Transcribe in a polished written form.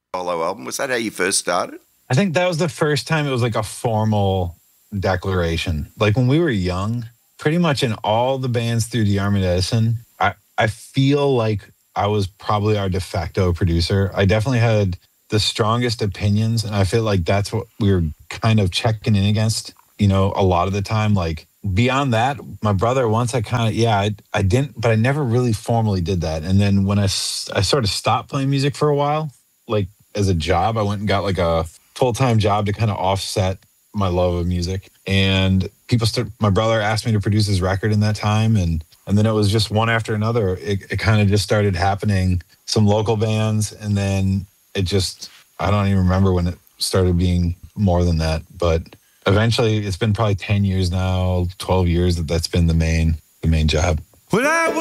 solo album. Was that how you first started? I think that was the first time it was like a formal declaration. Like when we were young, pretty much in all the bands through the Army Edison, I feel like I was probably our de facto producer. I definitely had the strongest opinions, and I feel like that's what we were kind of checking in against, a lot of the time. Like beyond that, my brother, once I kind of, I didn't, but I never really formally did that. And then when I sort of stopped playing music for a while, like as a job, I went and got like a full-time job to kind of offset my love of music. And my brother asked me to produce his record in that time. And then it was just one after another. It kind of just started happening. Some local bands. And then I don't even remember when it started being more than that. But eventually it's been probably 10 years now, 12 years that's been the main job.